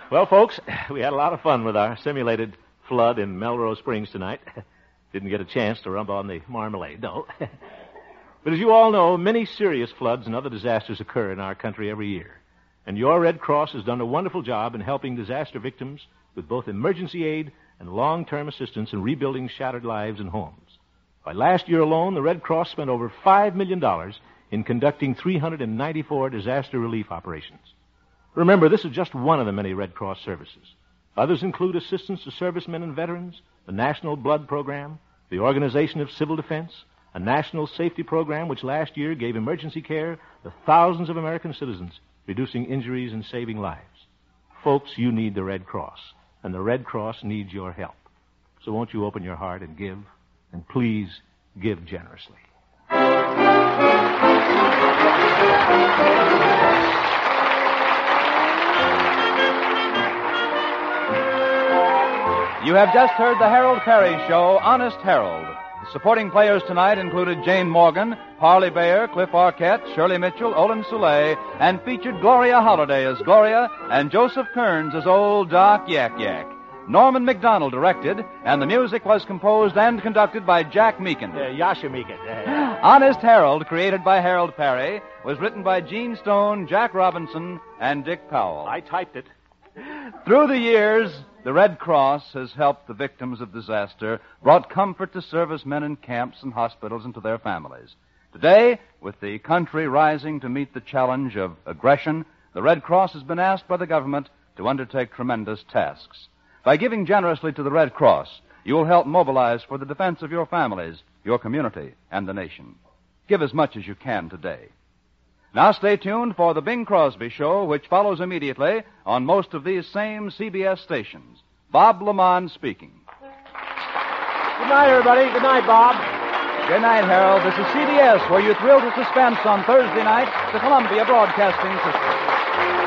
Well, folks, we had a lot of fun with our simulated flood in Melrose Springs tonight. Didn't get a chance to rub on the marmalade, though. But as you all know, many serious floods and other disasters occur in our country every year. And your Red Cross has done a wonderful job in helping disaster victims with both emergency aid and long-term assistance in rebuilding shattered lives and homes. By last year alone, the Red Cross spent over $5 million in conducting 394 disaster relief operations. Remember, this is just one of the many Red Cross services. Others include assistance to servicemen and veterans, the National Blood Program, the Organization of Civil Defense, a national safety program which last year gave emergency care to thousands of American citizens, reducing injuries and saving lives. Folks, you need the Red Cross, and the Red Cross needs your help. So won't you open your heart and give? And please give generously. You have just heard the Harold Perry Show, Honest Harold. The supporting players tonight included Jane Morgan, Parley Bayer, Cliff Arquette, Shirley Mitchell, Olin Soule, and featured Gloria Holliday as Gloria and Joseph Kearns as Old Doc Yak Yak. Norman McDonald directed, and the music was composed and conducted by Jack Meakin. Yasha Meakin. Honest Harold, created by Harold Perry, was written by Gene Stone, Jack Robinson, and Dick Powell. I typed it. Through the years, the Red Cross has helped the victims of disaster, brought comfort to servicemen in camps and hospitals and to their families. Today, with the country rising to meet the challenge of aggression, the Red Cross has been asked by the government to undertake tremendous tasks. By giving generously to the Red Cross, you will help mobilize for the defense of your families, your community, and the nation. Give as much as you can today. Now stay tuned for the Bing Crosby Show, which follows immediately on most of these same CBS stations. Bob Lamont speaking. Good night, everybody. Good night, Bob. Good night, Harold. This is CBS, where you thrill to suspense on Thursday night, the Columbia Broadcasting System.